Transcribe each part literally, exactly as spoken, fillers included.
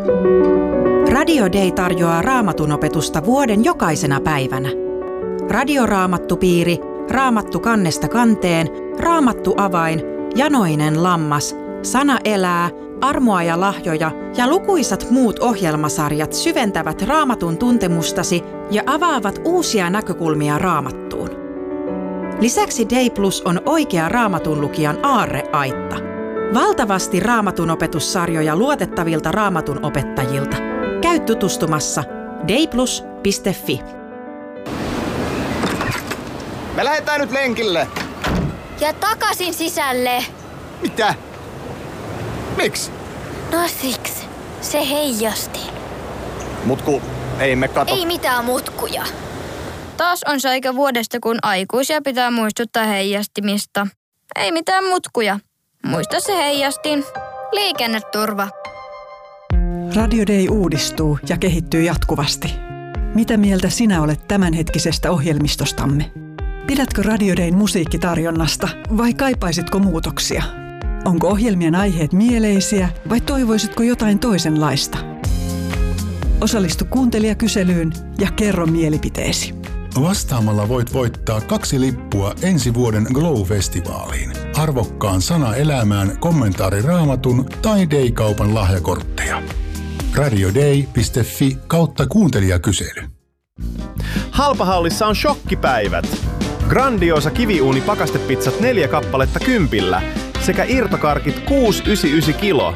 Radio Day tarjoaa Raamatun opetusta vuoden jokaisena päivänä. Radioraamattupiiri, Raamattu kannesta kanteen, Raamattu avain, Janoinen lammas, Sana elää, Armoa ja lahjoja ja lukuisat muut ohjelmasarjat syventävät Raamatun tuntemustasi ja avaavat uusia näkökulmia Raamattuun. Lisäksi Day Plus on oikea Raamatun lukijan aarreaitta. Valtavasti Raamatun opetussarjoja luotettavilta Raamatun opettajilta. Käy tutustumassa dayplus piste fi. Me lähdetään nyt lenkille. Ja takaisin sisälle. Mitä? Miksi? No siksi. Se heijasti. Mutku, ei me kato. Ei mitään mutkuja. Taas on se aika vuodesta, kun aikuisia pitää muistuttaa heijastimista. Ei mitään mutkuja. Muista se heijastin. Liikenneturva. Radio Day uudistuu ja kehittyy jatkuvasti. Mitä mieltä sinä olet tämänhetkisestä ohjelmistostamme? Pidätkö Radio Dayn musiikkitarjonnasta vai kaipaisitko muutoksia? Onko ohjelmien aiheet mieleisiä vai toivoisitko jotain toisenlaista? Osallistu kuuntelijakyselyyn ja kerro mielipiteesi. Vastaamalla voit voittaa kaksi lippua ensi vuoden Glow-festivaaliin, arvokkaan Sana elämään kommentaari Raamatun tai Day-kaupan lahjakortteja. radioday piste fi kautta kuuntelijakysely. Halpahallissa on shokkipäivät. Grandiosa kiviuuni pakastepizzat neljä kappaletta kympillä sekä irtokarkit kuusi pilkku yhdeksänkymmentäyhdeksän kilo.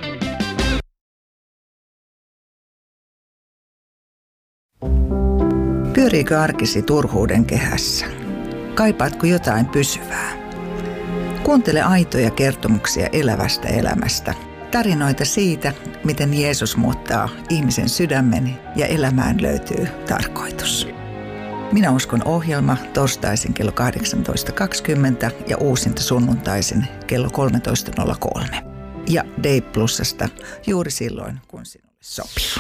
Pyöriikö arkisi turhuuden kehässä? Kaipaatko jotain pysyvää? Kuuntele aitoja kertomuksia elävästä elämästä. Tarinoita siitä, miten Jeesus muuttaa ihmisen sydämen ja elämään löytyy tarkoitus. Minä uskon ohjelma torstaisin kello kahdeksantoista kaksikymmentä ja uusinta sunnuntaisin kello kolmetoista nolla kolme. Ja Day Plusasta juuri silloin, kun sinulle sopii.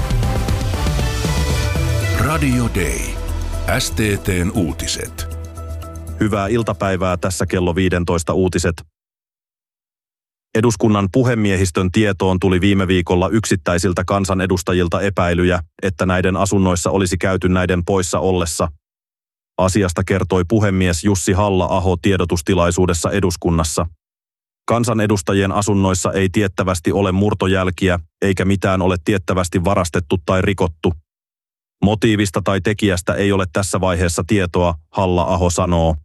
Radio Day. S T T:n uutiset. Hyvää iltapäivää, tässä kello viisitoista uutiset. Eduskunnan puhemiehistön tietoon tuli viime viikolla yksittäisiltä kansanedustajilta epäilyjä, että näiden asunnoissa olisi käyty näiden poissa ollessa. Asiasta kertoi puhemies Jussi Halla-aho tiedotustilaisuudessa eduskunnassa. Kansanedustajien asunnoissa ei tiettävästi ole murtojälkiä, eikä mitään ole tiettävästi varastettu tai rikottu. Motiivista tai tekijästä ei ole tässä vaiheessa tietoa, Halla-aho sanoo.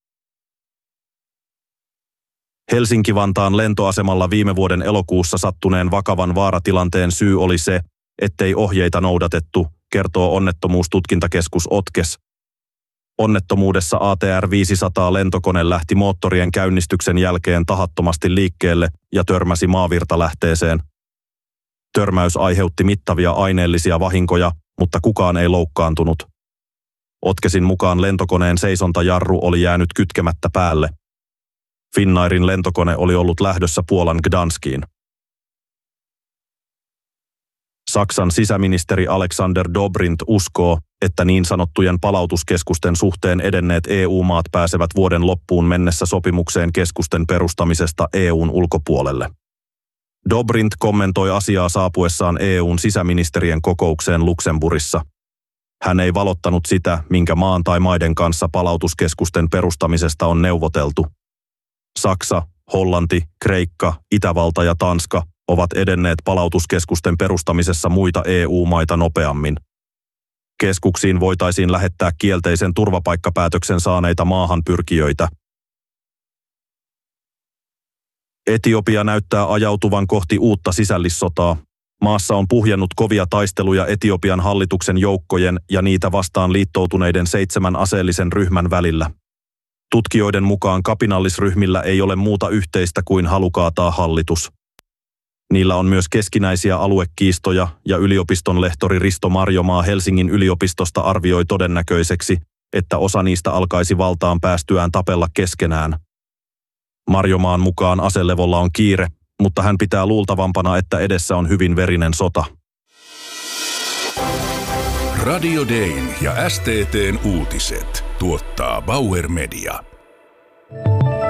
Helsinki-Vantaan lentoasemalla viime vuoden elokuussa sattuneen vakavan vaaratilanteen syy oli se, ettei ohjeita noudatettu, kertoo onnettomuustutkintakeskus OTKES. Onnettomuudessa A T R viisisataa lentokone lähti moottorien käynnistyksen jälkeen tahattomasti liikkeelle ja törmäsi maavirtalähteeseen. Törmäys aiheutti mittavia aineellisia vahinkoja, mutta kukaan ei loukkaantunut. OTKESin mukaan lentokoneen seisontajarru oli jäänyt kytkemättä päälle. Finnairin lentokone oli ollut lähdössä Puolan Gdanskiin. Saksan sisäministeri Alexander Dobrindt uskoo, että niin sanottujen palautuskeskusten suhteen edenneet E U-maat pääsevät vuoden loppuun mennessä sopimukseen keskusten perustamisesta E U:n ulkopuolelle. Dobrindt kommentoi asiaa saapuessaan E U:n sisäministerien kokoukseen Luxemburgissa. Hän ei valottanut sitä, minkä maan tai maiden kanssa palautuskeskusten perustamisesta on neuvoteltu. Saksa, Hollanti, Kreikka, Itävalta ja Tanska ovat edenneet palautuskeskusten perustamisessa muita E U-maita nopeammin. Keskuksiin voitaisiin lähettää kielteisen turvapaikkapäätöksen saaneita maahanpyrkijöitä. Etiopia näyttää ajautuvan kohti uutta sisällissotaa. Maassa on puhjennut kovia taisteluja Etiopian hallituksen joukkojen ja niitä vastaan liittoutuneiden seitsemän aseellisen ryhmän välillä. Tutkijoiden mukaan kapinallisryhmillä ei ole muuta yhteistä kuin halu kaataa hallitus. Niillä on myös keskinäisiä aluekiistoja ja yliopiston lehtori Risto Marjomaa Helsingin yliopistosta arvioi todennäköiseksi, että osa niistä alkaisi valtaan päästyään tapella keskenään. Marjomaan mukaan aselevolla on kiire, mutta hän pitää luultavampana, että edessä on hyvin verinen sota. Radio Dayn ja S T T:n uutiset tuottaa Bauer Media.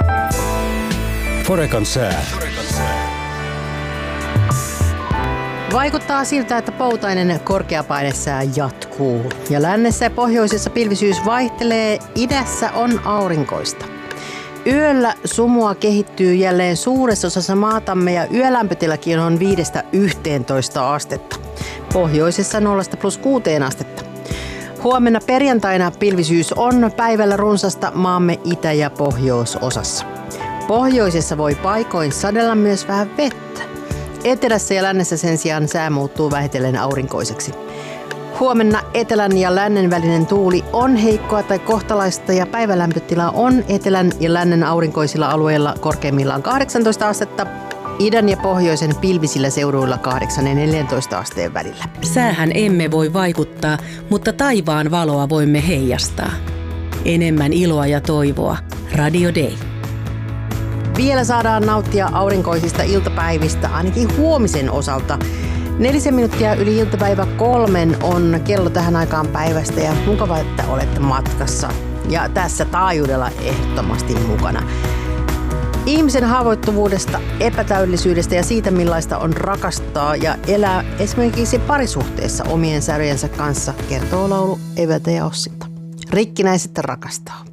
Forekan sää. Vaikuttaa siltä, että poutainen korkeapainesää jatkuu. Ja lännessä ja pohjoisessa pilvisyys vaihtelee, idässä on aurinkoista. Yöllä sumua kehittyy jälleen suuressa osassa maatamme ja yölämpötilakin on viidestä yhteentoista astetta. Pohjoisessa nollasta plus kuuteen astetta. Huomenna perjantaina pilvisyys on päivällä runsasta maamme itä- ja pohjoisosassa. Pohjoisessa voi paikoin sadella myös vähän vettä. Etelässä ja lännessä sen sijaan sää muuttuu vähitellen aurinkoiseksi. Huomenna etelän ja lännen välinen tuuli on heikkoa tai kohtalaista ja päivälämpötila on etelän ja lännen aurinkoisilla alueilla korkeimmillaan kahdeksantoista astetta, idän ja pohjoisen pilvisillä seuduilla kahdeksan ja neljäntoista asteen välillä. Säähän emme voi vaikuttaa, mutta taivaan valoa voimme heijastaa. Enemmän iloa ja toivoa. Radio Day. Vielä saadaan nauttia aurinkoisista iltapäivistä ainakin huomisen osalta. Nelisen minuuttia yli iltapäivä kolmen on kello tähän aikaan päivästä ja mukava, että olette matkassa. Ja tässä taajuudella ehdottomasti mukana. Ihmisen haavoittuvuudesta, epätäydellisyydestä ja siitä, millaista on rakastaa ja elää esimerkiksi parisuhteessa omien särjensä kanssa, kertoo laulu Eveltä ja Ossilta. Rikkinäiset rakastaa.